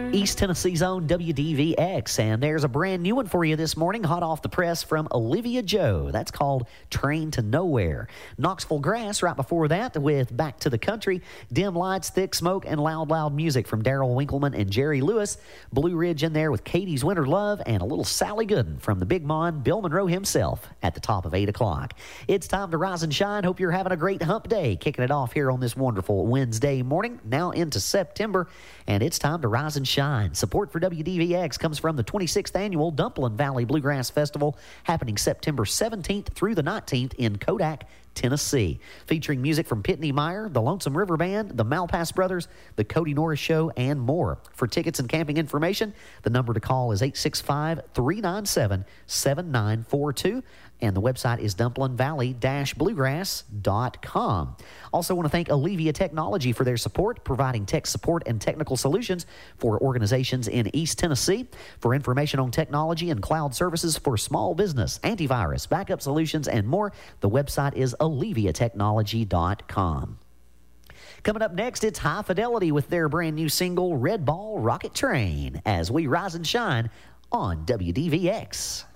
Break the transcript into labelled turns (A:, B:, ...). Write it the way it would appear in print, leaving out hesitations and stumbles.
A: East Tennessee's own WDVX, and there's a brand new one for you this morning, hot off the press from Olivia Joe. That's called Train to Nowhere. Knoxville Grass right before that with Back to the Country, Dim Lights, Thick Smoke, and Loud Music from Daryl Winkleman and Jerry Lewis. Blue Ridge in there with Katie's Winter Love, and a little Sally Gooden from the Big Mon, Bill Monroe himself, at the top of 8 o'clock. It's time to rise and shine. Hope you're having a great hump day, kicking it off here on this wonderful Wednesday morning, now into September, and it's time to rise and shine. Support for WDVX comes from the 26th Annual Dumplin Valley Bluegrass Festival, happening September 17th through the 19th in Kodak, Tennessee. Featuring music from Pitney Meyer, the Lonesome River Band, the Malpass Brothers, the Cody Norris Show, and more. For tickets and camping information, the number to call is 865-397-7942, and the website is dumplinvalley-bluegrass.com. Also want to thank Allevia Technology for their support, providing tech support and technical solutions for organizations in East Tennessee. For information on technology and cloud services for small business, antivirus, backup solutions, and more, the website is alleviatechnology.com. Coming up next, it's High Fidelity with their brand new single, Red Ball Rocket Train, as we rise and shine on WDVX.